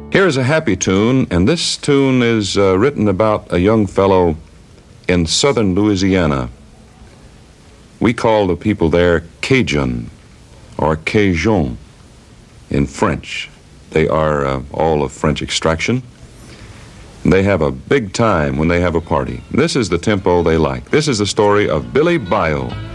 Here is a happy tune, and this tune is written about a young fellow in southern Louisiana. We call the people there Cajun or Cajun in French. They are all of French extraction. They have a big time when they have a party. This is the tempo they like. This is the story of Billy Bayou.